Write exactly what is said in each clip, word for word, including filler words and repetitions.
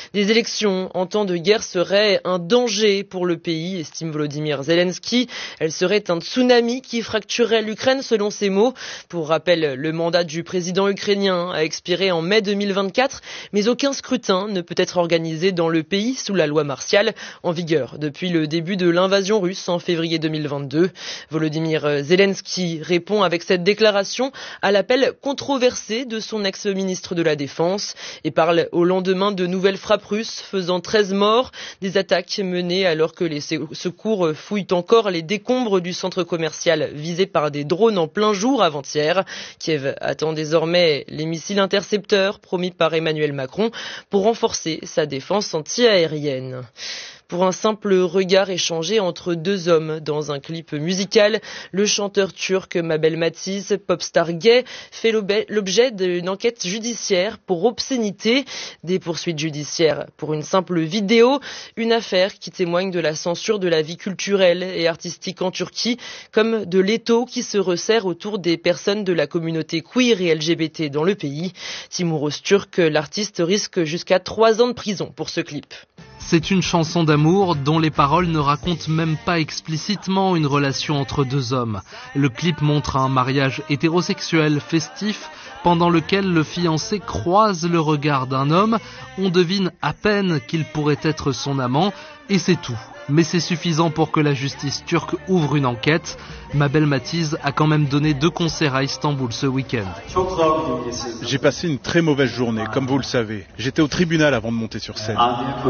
Des élections en temps de guerre seraient un danger pour le pays, estime Volodymyr Zelensky. Elles seraient un tsunami qui fracturerait l'Ukraine, selon ses mots. Pour rappel, le mandat du président ukrainien a expiré en mai deux mille vingt-quatre, mais aucun scrutin ne peut être organisé dans le pays sous la loi martiale, en vigueur depuis le début de l'invasion russe en février deux mille vingt-deux. Volodymyr Zelensky répond avec cette déclaration à l'appel controversé de son ex-ministre de la Défense et parle au lendemain de nouvelles frappes russes faisant treize morts, des attaques menées alors que les secours fouillent encore les décombres du centre commercial visé par des drones en plein jour avant-hier. Kiev attend désormais les missiles intercepteurs promis par Emmanuel Macron pour renforcer sa défense anti-aérienne. Pour un simple regard échangé entre deux hommes dans un clip musical, le chanteur turc Mabel Matiz, pop-star gay, fait l'objet d'une enquête judiciaire pour obscénité, des poursuites judiciaires pour une simple vidéo, une affaire qui témoigne de la censure de la vie culturelle et artistique en Turquie, comme de l'étau qui se resserre autour des personnes de la communauté queer et L G B T dans le pays. Timur Öztürk, l'artiste, risque jusqu'à trois ans de prison pour ce clip. C'est une chanson d'amour dont les paroles ne racontent même pas explicitement une relation entre deux hommes. Le clip montre un mariage hétérosexuel festif pendant lequel le fiancé croise le regard d'un homme. On devine à peine qu'il pourrait être son amant et c'est tout. Mais c'est suffisant pour que la justice turque ouvre une enquête. Mabel Matiz a quand même donné deux concerts à Istanbul ce week-end. J'ai passé une très mauvaise journée, comme vous le savez. J'étais au tribunal avant de monter sur scène.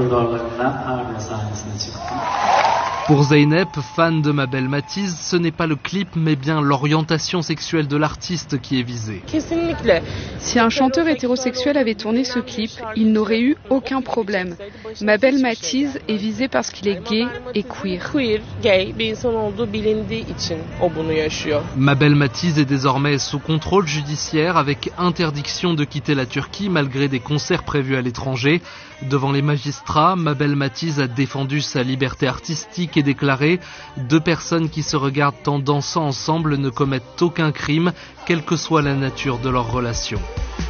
Pour Zeynep, fan de Mabel Matiz, ce n'est pas le clip mais bien l'orientation sexuelle de l'artiste qui est visée. Si un chanteur hétérosexuel avait tourné ce clip, il n'aurait eu aucun problème. Mabel Matiz est visé parce qu'il est gay et queer. Mabel Matiz est désormais sous contrôle judiciaire avec interdiction de quitter la Turquie malgré des concerts prévus à l'étranger. Devant les magistrats, Mabel Matiz a défendu sa liberté artistique et déclaré « Deux personnes qui se regardent en dansant ensemble ne commettent aucun crime, quelle que soit la nature de leur relation ».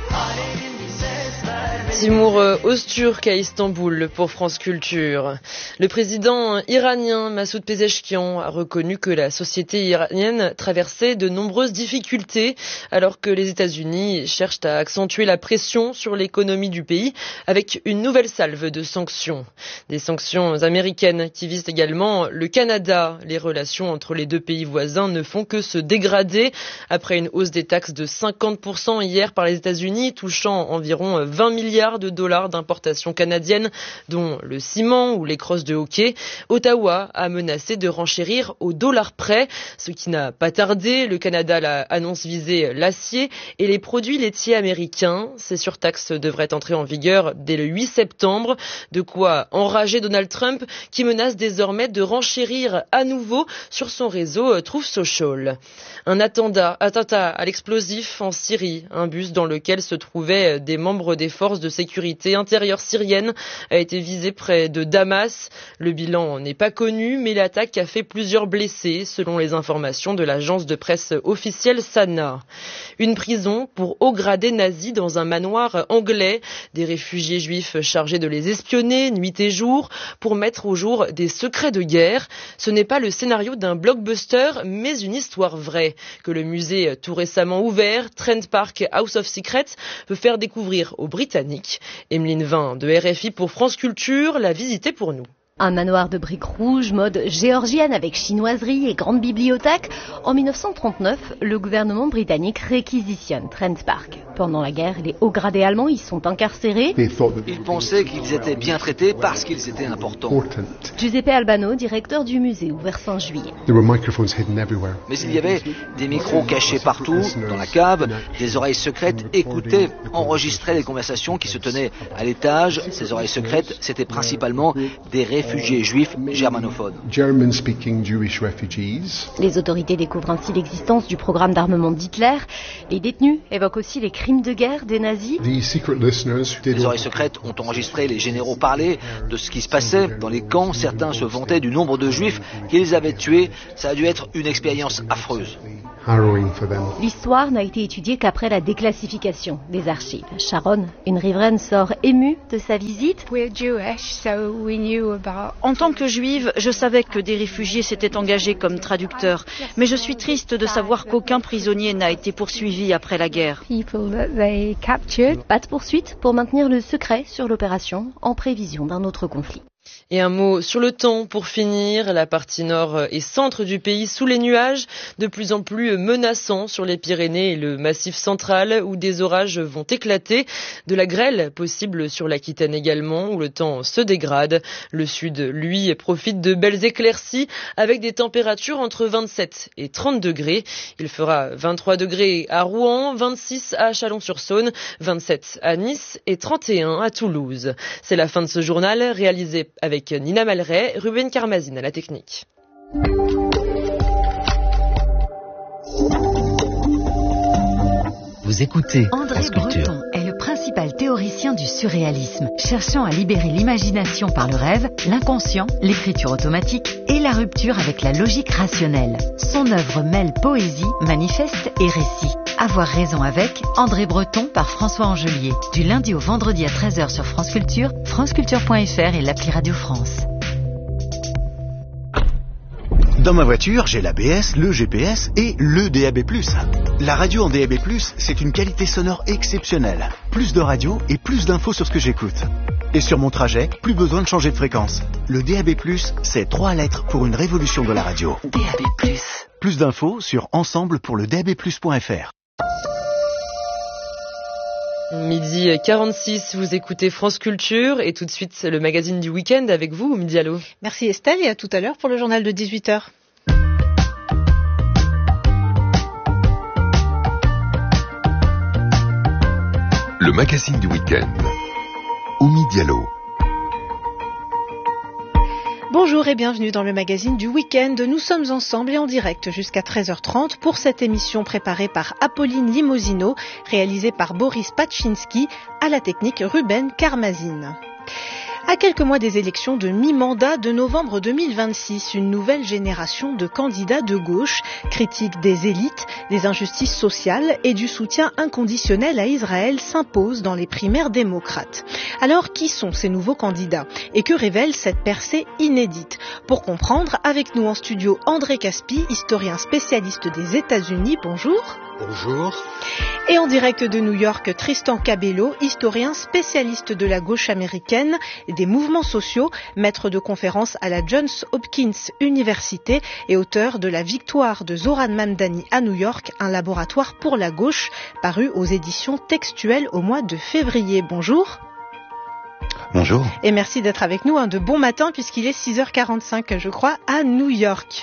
Timur Öztürk à Istanbul pour France Culture. Le président iranien Massoud Pezeshkian a reconnu que la société iranienne traversait de nombreuses difficultés alors que les États-Unis cherchent à accentuer la pression sur l'économie du pays avec une nouvelle salve de sanctions. Des sanctions américaines qui visent également le Canada. Les relations entre les deux pays voisins ne font que se dégrader après une hausse des taxes de cinquante pour cent hier par les États-Unis, touchant environ vingt milliards de dollars d'importations canadiennes, dont le ciment ou les crosses de hockey. Ottawa a menacé de renchérir au dollar près, ce qui n'a pas tardé. Le Canada annonce viser l'acier et les produits laitiers américains. Ces surtaxes devraient entrer en vigueur dès le huit septembre. De quoi enrager Donald Trump, qui menace désormais de renchérir à nouveau sur son réseau Truth Social. Un attentat, attentat à l'explosif en Syrie. Un bus dans lequel se trouvaient des membres des forces de sécurité intérieure syrienne a été visé près de Damas. Le bilan n'est pas connu, mais l'attaque a fait plusieurs blessés, selon les informations de l'agence de presse officielle Sana. Une prison pour hauts gradés nazis dans un manoir anglais. Des réfugiés juifs chargés de les espionner nuit et jour pour mettre au jour des secrets de guerre. Ce n'est pas le scénario d'un blockbuster, mais une histoire vraie que le musée tout récemment ouvert, Trent Park House of Secrets, veut faire découvrir aux Britanniques. Emeline Vin de R F I pour France Culture l'a visité pour nous. Un manoir de briques rouges, mode géorgienne avec chinoiserie et grande bibliothèque. En mille neuf cent trente-neuf, le gouvernement britannique réquisitionne Trent Park. Pendant la guerre, les hauts gradés allemands y sont incarcérés. Ils pensaient qu'ils étaient bien traités parce qu'ils étaient importants. Giuseppe Albano, directeur du musée, ouvert fin juillet. Mais il y avait des micros cachés partout, dans la cave, des oreilles secrètes écoutaient, enregistraient les conversations qui se tenaient à l'étage. Ces oreilles secrètes, c'était principalement des réfugiés réfugiés juifs germanophones. Les autorités découvrent ainsi l'existence du programme d'armement d'Hitler. Les détenus évoquent aussi les crimes de guerre des nazis. Les oreilles secrètes ont enregistré les généraux parler de ce qui se passait dans les camps. Certains se vantaient du nombre de juifs qu'ils avaient tués. Ça a dû être une expérience affreuse. L'histoire n'a été étudiée qu'après la déclassification des archives. Sharon, une riveraine, sort émue de sa visite. En tant que juive, je savais que des réfugiés s'étaient engagés comme traducteurs, mais je suis triste de savoir qu'aucun prisonnier n'a été poursuivi après la guerre. Pas de poursuite pour maintenir le secret sur l'opération en prévision d'un autre conflit. Et un mot sur le temps pour finir. La partie nord et centre du pays sous les nuages, de plus en plus menaçants sur les Pyrénées et le Massif central où des orages vont éclater. De la grêle possible sur l'Aquitaine également où le temps se dégrade. Le sud, lui, profite de belles éclaircies avec des températures entre vingt-sept et trente degrés. Il fera vingt-trois degrés à Rouen, vingt-six à Chalon-sur-Saône, vingt-sept à Nice et trente et un à Toulouse. C'est la fin de ce journal réalisé avec Nina Malray, Ruben Karmazine à la technique. Vous écoutez André Breton est le principal théoricien du surréalisme, cherchant à libérer l'imagination par le rêve, l'inconscient, l'écriture automatique et la rupture avec la logique rationnelle. Son œuvre mêle poésie, manifeste et récit. Avoir raison avec André Breton par François Angelier. Du lundi au vendredi à treize heures sur France Culture, franceculture point f r et l'appli Radio France. Dans ma voiture, j'ai l'A B S, le G P S et le D A B plus. La radio en D A B plus, c'est une qualité sonore exceptionnelle. Plus de radio et plus d'infos sur ce que j'écoute. Et sur mon trajet, plus besoin de changer de fréquence. Le D A B plus, c'est trois lettres pour une révolution de la radio. D A B plus. Plus d'infos sur ensemble pour le D A B plus point f r. Midi quarante-six, vous écoutez France Culture et tout de suite le magazine du week-end avec vous, Midi Allo. Merci Estelle et à tout à l'heure pour le journal de dix-huit heures. Le magazine du week-end. Oumi Diallo. Bonjour et bienvenue dans le magazine du week-end. Nous sommes ensemble et en direct jusqu'à treize heures trente pour cette émission préparée par Apolline Limosino, réalisée par Boris Paczynski, à la technique Ruben Karmazine. À quelques mois des élections de mi-mandat de novembre deux mille vingt-six, une nouvelle génération de candidats de gauche critique des élites, des injustices sociales et du soutien inconditionnel à Israël s'impose dans les primaires démocrates. Alors, qui sont ces nouveaux candidats et que révèle cette percée inédite? Pour comprendre, avec nous en studio André Caspi, historien spécialiste des États-Unis. Bonjour. Bonjour. Et en direct de New York, Tristan Cabello, historien spécialiste de la gauche américaine et des mouvements sociaux, maître de conférences à la Johns Hopkins University et auteur de La victoire de Zoran Mamdani à New York, un laboratoire pour la gauche, paru aux éditions textuelles au mois de février. Bonjour. Bonjour. Et merci d'être avec nous, hein, de bon matin puisqu'il est six heures quarante-cinq, je crois, à New York.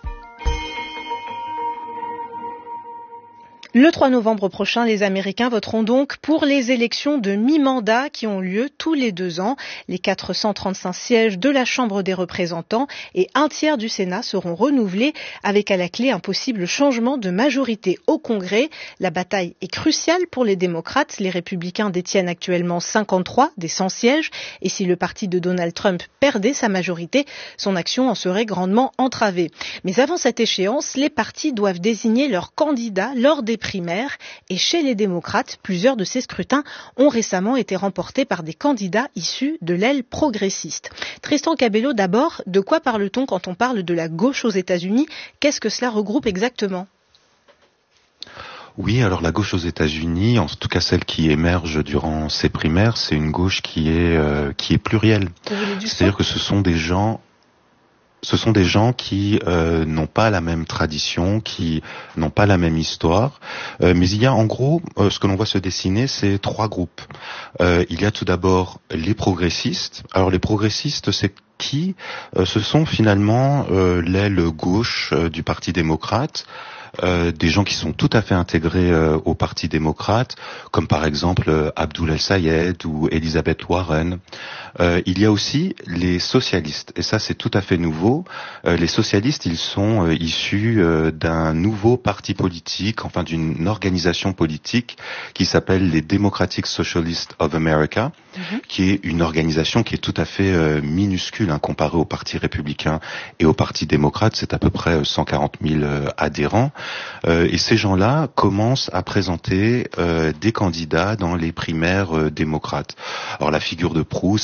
Le trois novembre prochain, les Américains voteront donc pour les élections de mi-mandat qui ont lieu tous les deux ans. Les quatre cent trente-cinq sièges de la Chambre des représentants et un tiers du Sénat seront renouvelés avec à la clé un possible changement de majorité au Congrès. La bataille est cruciale pour les démocrates. Les républicains détiennent actuellement cinquante-trois des cent sièges et si le parti de Donald Trump perdait sa majorité, son action en serait grandement entravée. Mais avant cette échéance, les partis doivent désigner leurs candidats lors des primaires et chez les démocrates, plusieurs de ces scrutins ont récemment été remportés par des candidats issus de l'aile progressiste. Tristan Cabello, d'abord, de quoi parle-t-on quand on parle de la gauche aux États-Unis? Qu'est-ce que cela regroupe exactement? Oui, alors la gauche aux États-Unis, en tout cas celle qui émerge durant ces primaires, c'est une gauche qui est euh, qui est plurielle. C'est-à-dire que ce sont des gens Ce sont des gens qui euh, n'ont pas la même tradition, qui n'ont pas la même histoire, euh, mais il y a en gros, euh, ce que l'on voit se dessiner, c'est trois groupes. Euh, il y a tout d'abord les progressistes. Alors les progressistes, c'est qui euh, Ce sont finalement euh, l'aile gauche euh, du Parti démocrate. Euh, des gens qui sont tout à fait intégrés euh, au Parti démocrate, comme par exemple euh, Abdul El-Sayed ou Elizabeth Warren. Euh, il y a aussi les socialistes, et ça c'est tout à fait nouveau. Euh, les socialistes, ils sont euh, issus euh, d'un nouveau parti politique, enfin d'une organisation politique qui s'appelle les Democratic Socialists of America, mmh. qui est une organisation qui est tout à fait euh, minuscule hein, comparée au parti républicain et au parti démocrate. C'est à peu près cent quarante mille euh, adhérents. Euh, et ces gens-là commencent à présenter euh, des candidats dans les primaires euh, démocrates. Alors la figure de proue,